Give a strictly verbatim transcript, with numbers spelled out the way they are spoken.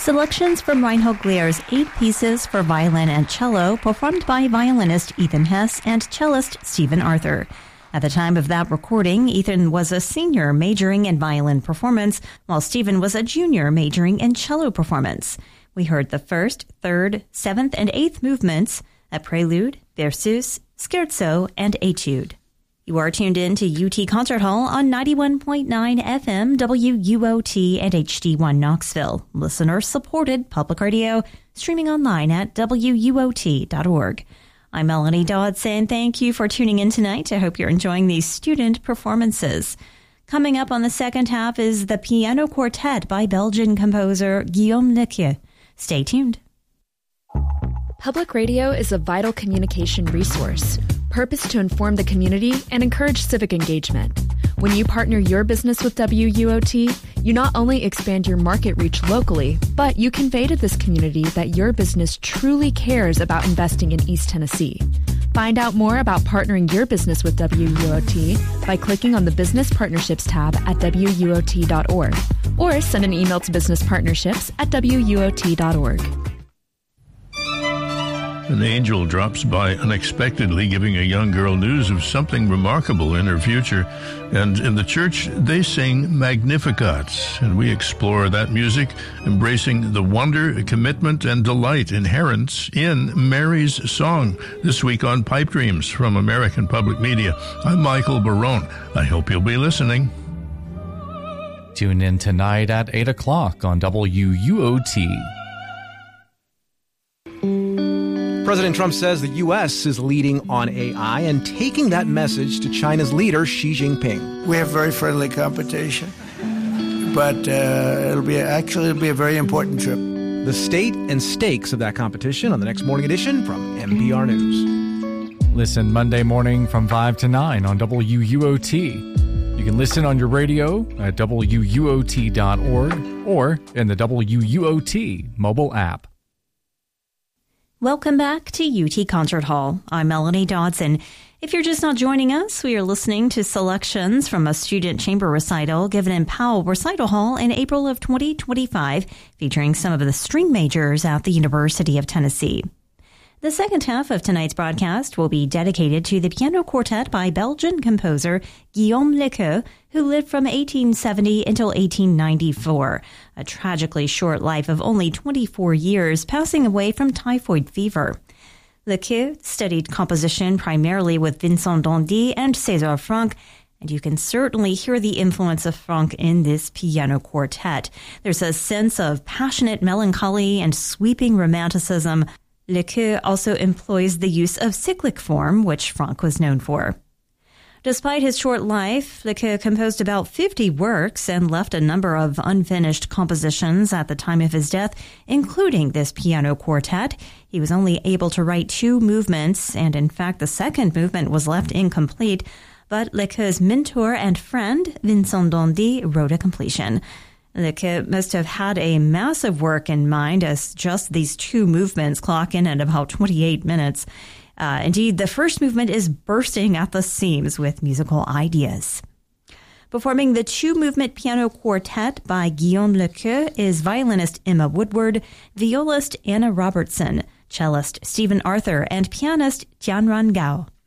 Selections from Reinhold Glier's Eight Pieces for Violin and Cello, performed by violinist Ethan Hess and cellist Stephen Arthur. At the time of that recording, Ethan was a senior majoring in violin performance, while Stephen was a junior majoring in cello performance. We heard the first, third, seventh, and eighth movements, a prelude, versus, scherzo, and etude. You are tuned in to U T Concert Hall on ninety-one point nine F M W U O T and H D one Knoxville. Listener-supported public radio, streaming online at W U O T dot org. I'm Melanie Dodson. Thank you for tuning in tonight. I hope you're enjoying these student performances. Coming up on the second half is the Piano Quartet by Belgian composer Guillaume Lequeux. Stay tuned. Public radio is a vital communication resource, purpose to inform the community and encourage civic engagement. When you partner your business with W U O T, you not only expand your market reach locally, but you convey to this community that your business truly cares about investing in East Tennessee. Find out more about partnering your business with W U O T by clicking on the Business Partnerships tab at W U O T dot org, or send an email to business partnerships at W U O T dot org. An angel drops by unexpectedly, giving a young girl news of something remarkable in her future. And in the church, they sing Magnificat, and we explore that music, embracing the wonder, commitment, and delight inherent in Mary's song. This week on Pipe Dreams from American Public Media, I'm Michael Barone. I hope you'll be listening. Tune in tonight at eight o'clock on W U O T. President Trump says the U S is leading on A I and taking that message to China's leader, Xi Jinping. We have very friendly competition, but uh, it'll be actually it'll be a very important trip. The state and stakes of that competition on the next morning edition from N P R News. Listen Monday morning from five to nine on W U O T. You can listen on your radio at W U O T dot org or in the W U O T mobile app. Welcome back to U T Concert Hall. I'm Melanie Dodson. If you're just not joining us, we are listening to selections from a student chamber recital given in Powell Recital Hall in April of twenty twenty-five, featuring some of the string majors at the University of Tennessee. The second half of tonight's broadcast will be dedicated to the piano quartet by Belgian composer Guillaume Lequeux, who lived from eighteen seventy until eighteen ninety-four, a tragically short life of only twenty-four years, passing away from typhoid fever. Lequeux studied composition primarily with Vincent d'Indy and César Franck, and you can certainly hear the influence of Franck in this piano quartet. There's a sense of passionate melancholy and sweeping romanticism. Lequeux also employs the use of cyclic form, which Franck was known for. Despite his short life, Lequeux composed about fifty works and left a number of unfinished compositions at the time of his death, including this piano quartet. He was only able to write two movements, and in fact the second movement was left incomplete, but Lequeux's mentor and friend, Vincent d'Indy, wrote a completion. Lequeux must have had a massive work in mind, as just these two movements clock in at about twenty-eight minutes. Uh, indeed, the first movement is bursting at the seams with musical ideas. Performing the two-movement piano quartet by Guillaume Lequeux is violinist Emma Woodward, violist Anna Robertson, cellist Stephen Arthur, and pianist Tianran Gao.